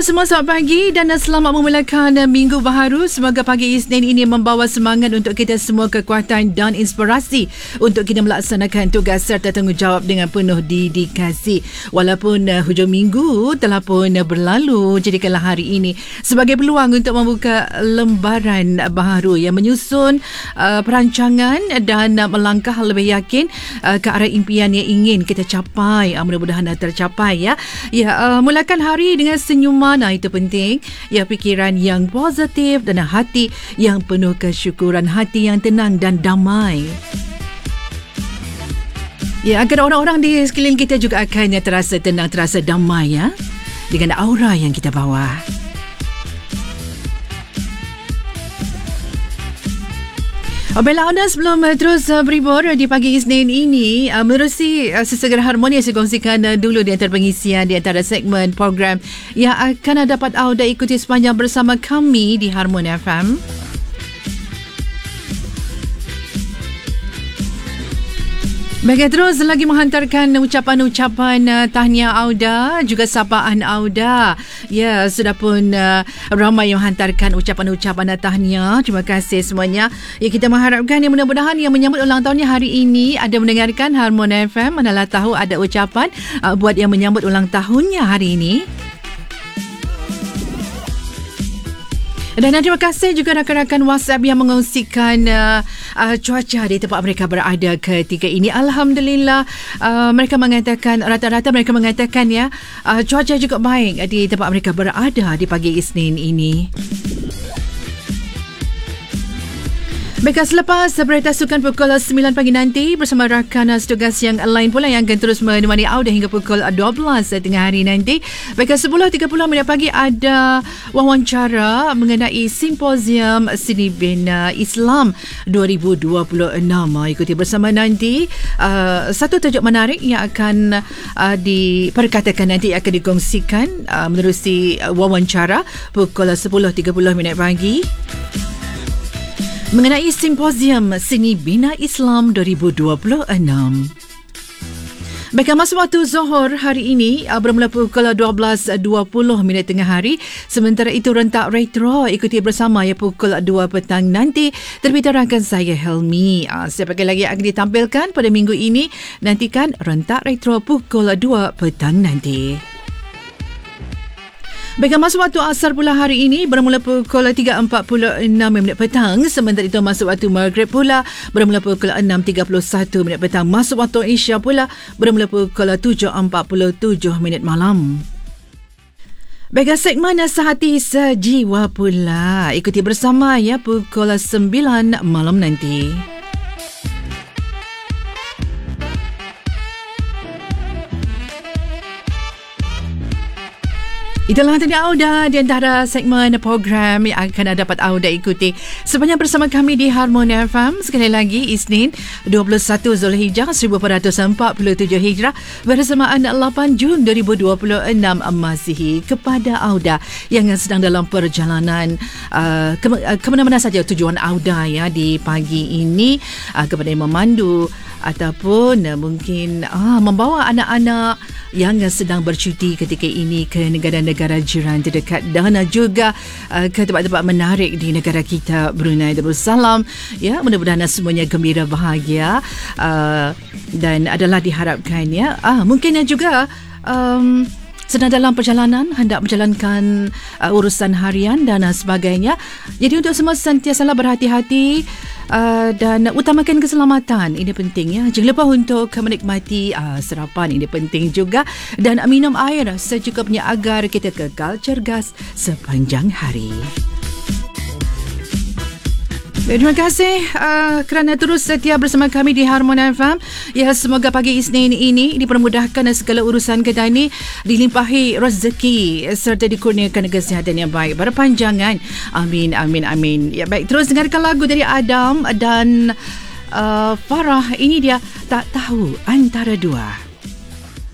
semua, selamat pagi dan selamat memulakan minggu baharu. Semoga pagi Isnin ini membawa semangat untuk kita semua, kekuatan dan inspirasi untuk kita melaksanakan tugas serta tanggungjawab dengan penuh dedikasi. Walaupun hujung minggu telah pun berlalu, jadikanlah hari ini sebagai peluang untuk membuka lembaran baharu yang menyusun perancangan dan melangkah lebih yakin ke arah impian yang ingin kita capai. Mudah-mudahan tercapai ya. Mulakan hari dengan senyuman, itu penting. Ya, fikiran yang positif dan hati yang penuh kesyukuran, hati yang tenang dan damai. Ya, agar orang-orang di sekeliling kita juga akan terasa tenang, terasa damai ya, dengan aura yang kita bawa. Baiklah anda, sebelum terus berhibur di pagi Isnin ini, menerusi sesegera harmonius dikongsikan dulu di antara pengisian di antara segmen program yang akan dapat anda ikuti sepanjang bersama kami di Harmoni FM. Baik, terus lagi menghantarkan ucapan-ucapan tahniah Auda, juga sapaan Auda. Ya, sudah pun ramai yang menghantarkan ucapan-ucapan tahniah. Terima kasih semuanya. Ya, kita mengharapkan yang mudah-mudahan yang menyambut ulang tahunnya hari ini ada mendengarkan Harmoni FM, manalah tahu ada ucapan buat yang menyambut ulang tahunnya hari ini. Dan terima kasih juga rakan-rakan WhatsApp yang mengongsikan cuaca di tempat mereka berada ketika ini. Alhamdulillah, mereka mengatakan, rata-rata mereka mengatakan ya, cuaca juga baik di tempat mereka berada di pagi Isnin ini. Baik, selepas berita sukan pukul 9 pagi nanti bersama rakan tugas yang lain pula yang akan terus menemani Auda hingga pukul 12 tengah hari nanti. Baik, 10.30 pagi ada wawancara mengenai Simposium Seni Bina Islam 2026. Ikuti bersama nanti satu tajuk menarik yang akan diperkatakan nanti, akan dikongsikan menerusi wawancara pukul 10.30 pagi. Mengenai Simposium Seni Bina Islam 2026. Baik, masa waktu Zohor hari ini bermula pukul 12.20 tengah hari. Sementara itu rentak retro ikuti bersama ya pukul 2 petang nanti. Terbitarakan saya Helmi. Siapa lagi akan ditampilkan pada minggu ini? Nantikan rentak retro pukul 2 petang nanti. Baik, masa waktu asar pula hari ini bermula pukul 3.46 petang. Sementara itu masa waktu maghrib pula bermula pukul 6.31 petang. Masa waktu Isya pula bermula pukul 7.47 malam. Baik, segmen Sehati Sejiwa pula ikuti bersama ya pukul 9 malam nanti. Itulah tadi Auda di antara segmen program yang akan dapat Auda ikuti sepanjang bersama kami di Harmoni FM. Sekali lagi, Isnin 21 Zulhijjah 1447 Hijrah bersamaan 8 Jun 2026 Masihi. Kepada Auda yang sedang dalam perjalanan ke mana-mana saja tujuan Auda ya di pagi ini, kepada yang memandu ataupun mungkin membawa anak-anak yang sedang bercuti ketika ini ke negara-negara jiran terdekat dan juga ke tempat-tempat menarik di negara kita Brunei Darussalam. Ya, mudah-mudahan semuanya gembira, bahagia dan adalah diharapkan ya. Mungkin juga sedang dalam perjalanan, hendak menjalankan urusan harian dan sebagainya. Jadi untuk semua sentiasalah berhati-hati dan utamakan keselamatan. Ini penting ya. Jangan lupa untuk menikmati sarapan, ini penting juga, dan minum air secukupnya agar kita kekal cergas sepanjang hari. Terima kasih kerana terus setia bersama kami di Harmoni FM. Ya, semoga pagi Isnin ini dipermudahkan segala urusan kita ini, dilimpahi rezeki serta dikurniakan kesihatan yang baik berpanjangan. Amin, amin, amin. Ya, baik, terus dengarkan lagu dari Adam dan Farah. Ini dia Tak Tahu Antara Dua.